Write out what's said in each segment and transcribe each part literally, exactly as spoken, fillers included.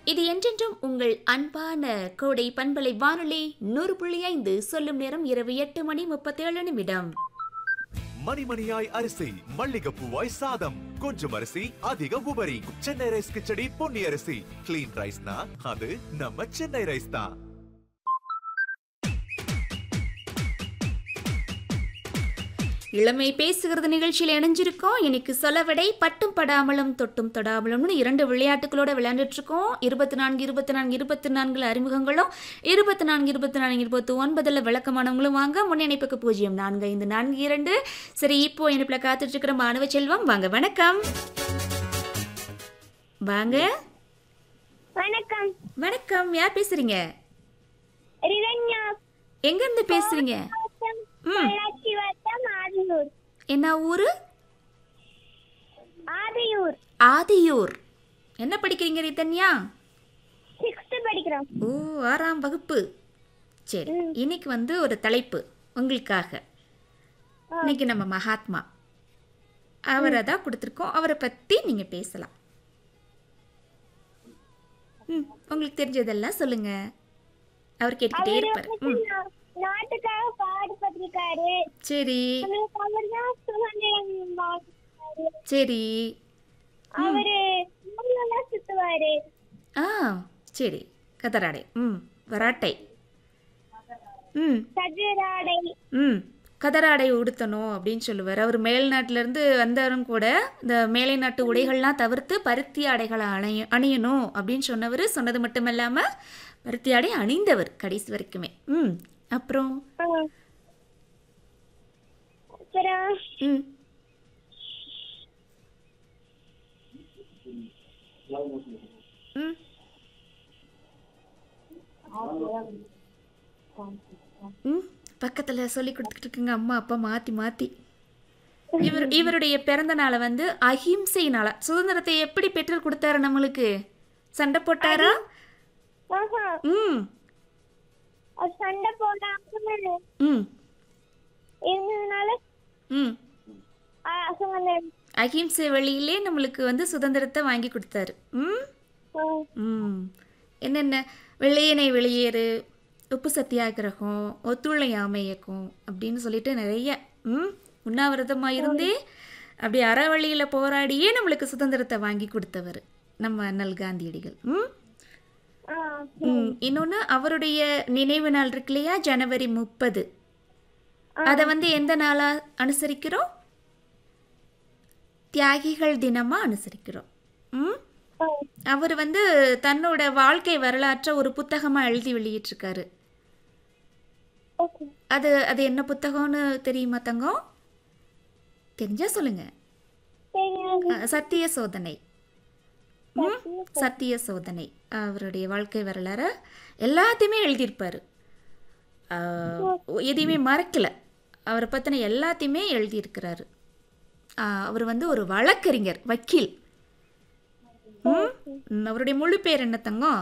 இது என்றென்றும் உங்கள் அன்பான கோடை பண்பலை வானொலி நூறு புள்ளி ஐந்து. சொல்லும் நேரம் இரவு எட்டு மணி முப்பத்தேழு நிமிடம். மணிமணியாய் அரிசி, மல்லிகைப்பூவாய் சாதம், கொஞ்சம் அரிசி அதிக உபரி. சென்னை ரைஸ் கிச்சடி பொன்னி அரிசி. கிளீன் ரைஸ்னா அது நம்ம சென்னை ரைஸ் தான். இளமை பேசுகிறது நிகழ்ச்சியில் இணைஞ்சிருக்கோம். இன்னைக்கு சொலவடை பட்டும் படாமலும் தொட்டும் தொடாமலும்னு இரண்டு விளையாட்டுகளோட விளையாண்டுட்டு இருக்கோம். இருபத்தி நான்கு இருபத்தி நான்கு இருபத்தி நான்குல அறிமுகங்களும், இருபத்தி நான்கு இருபத்தி நான்கு இருபத்தி ஒன்பதுல விளக்கமானவங்களும் வாங்க. முன்னிணைப்புக்கு பூஜ்ஜியம் நான்கு ஐந்து நான்கு இரண்டு. சரி, இப்போ இணைப்புல காத்துட்டு இருக்கிற மாணவ செல்வம் வாங்க. வணக்கம். வாங்க. வணக்கம். வணக்கம். யார் பேசுறீங்க? ரிரண்யா. எங்க இருந்து பேசுறீங்க? பொள்ளாச்சி வட்டம் ஆதியூர். என்ன ஊரு? ஆதியூர். ஆதியூர். என்ன படிக்கிறீங்க ரிதன்யா? சிக்ஸ்த் படிக்கிறோம். ஓ, ஆறாம் வகுப்பு. சரி, இன்னைக்கு வந்து ஒரு தலைப்பு உங்களுக்காக. இன்னைக்கு நம்ம மகாத்மா அவரை தான் கொடுத்துருக்கோம். அவரை பற்றி நீங்கள் பேசலாம். ம் உங்களுக்கு தெரிஞ்சதெல்லாம் சொல்லுங்க. அவர் கேட்டுக்கிட்டே இருப்பார். ம் நாட்டுக்காக பாடுபட்டிருக்காரு. சரி அவர்தான் சுதந்திரம் வாங்கினாரு. சரி. அவரு ஊர்லலாம் சுத்துவாரு. ஆ சரி. கதராடை. ம் வராட்டை. ம் கதிராடை. ம் கதராடை உடுத்தணும் அப்படின்னு சொல்லுவார். அவர் மேல்நாட்டிலேருந்து வந்தவரும் கூட இந்த மேலை நாட்டு உடைகள்லாம் தவிர்த்து பருத்தி ஆடைகளை அணிய அணியணும் அப்படின்னு சொன்னவர். சொன்னது மட்டும் இல்லாமல் பருத்தி ஆடை அணிந்தவர் கடைசி வரைக்குமே. ம் அப்புறம் அப்புறம் ம் ம் ம் பக்கத்தில் சொல்லி கொடுத்துக்கிட்டு இருக்குங்க அம்மா அப்பா மாற்றி மாற்றி. இவர் இவருடைய பிறந்த நாளை வந்து அஹிம்சை நாளா. சுதந்திரத்தை எப்படி பெற்று கொடுத்தாரு நம்மளுக்கு? சண்டை போட்டாரா? ம் சண்டை போடாம ம் இருந்ததுனால ம் அஹிம்சை வழியிலே நம்மளுக்கு வந்து சுதந்திரத்தை வாங்கி கொடுத்தாரு. ம் ம் என்னென்ன வெள்ளையனை வெளியேறு, உப்பு சத்தியாகிரகம், ஒத்துழையாமை இயக்கம் அப்படின்னு சொல்லிட்டு நிறைய ம் உண்ணாவிரதமாக இருந்தே அப்படி அறவழியில் போராடியே நம்மளுக்கு சுதந்திரத்தை வாங்கி கொடுத்தவர் நம்ம அண்ணல் காந்தியடிகள். ம் ம் இன்னொன்று அவருடைய நினைவு நாள் இருக்கு இல்லையா, ஜனவரி முப்பது. அதை வந்து எந்த நாளாக அனுசரிக்கிறோம்? தியாகிகள் தினமாக அனுசரிக்கிறோம். ம் அவர் வந்து தன்னோட வாழ்க்கை வரலாற்றை ஒரு புத்தகமாக எழுதி வெளியிட்டிருக்காரு. அது அது என்ன புத்தகம்னு தெரியுமா தங்கம்? தெரிஞ்சா சொல்லுங்க. சத்திய சோதனை. ம் சத்திய சோதனை. அவருடைய வாழ்க்கை வரலாறு எல்லாத்தையுமே எழுதியிருப்பார். எதையுமே மறக்கலை. அவரை பற்றின எல்லாத்தையுமே எழுதியிருக்கிறாரு. அவர் வந்து ஒரு வழக்கறிஞர், வக்கீல். ம் அவருடைய முழு பேர் என்ன தங்கம்?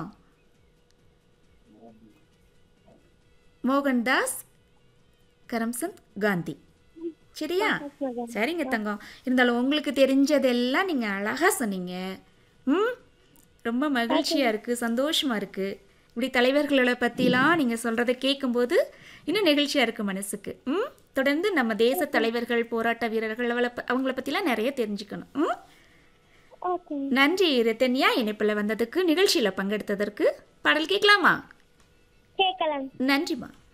மோகன்தாஸ் கரம்சந்த் காந்தி. சரியா? சரிங்க தங்கம். இருந்தாலும் உங்களுக்கு தெரிஞ்சதெல்லாம் நீங்கள் அழகாக சொன்னீங்க. ம் ரொம்ப மகிழ்ச்சியாக இருக்குது, சந்தோஷமாக இருக்குது. இப்படி தலைவர்களை பற்றிலாம் நீங்கள் சொல்கிறத கேட்கும்போது இன்னும் நெகிழ்ச்சியாக இருக்குது மனசுக்கு. ம் தொடர்ந்து நம்ம தேச தலைவர்கள், போராட்ட வீரர்கள் அவளை அவங்கள பற்றிலாம் நிறைய தெரிஞ்சுக்கணும். ம் நன்றி ரத்தன்யா, இணைப்பில் வந்ததுக்கு, நிகழ்ச்சியில் பங்கெடுத்ததற்கு. பாடல் கேட்கலாமா? கேட்கலாம். நன்றிம்மா.